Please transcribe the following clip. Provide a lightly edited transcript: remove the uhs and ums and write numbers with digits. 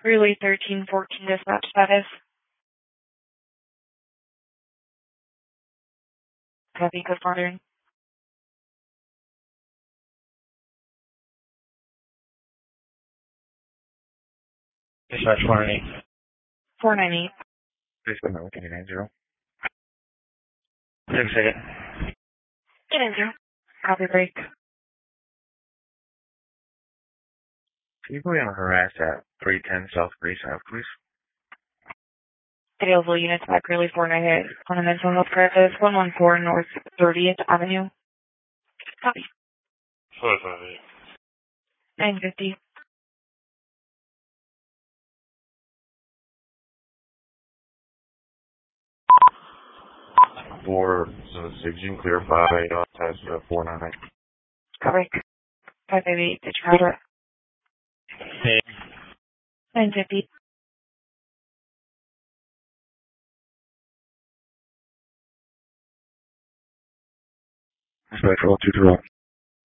Relay 1314 dispatch status. Copy, good morning. Dispatch 498. 498. Please go ahead. Can you 90? 6 second. Get in, zero. Copy, break. Can you go on harass at 310 South Grace Ave, please? Available units back Relay 498. On a mental health crisis, 114 North 30th Avenue. Copy. 458. 950. Four, so 6, you can clear 5, test 499. Copy. 558, dispatch. Hey. 950. Dispatch 220.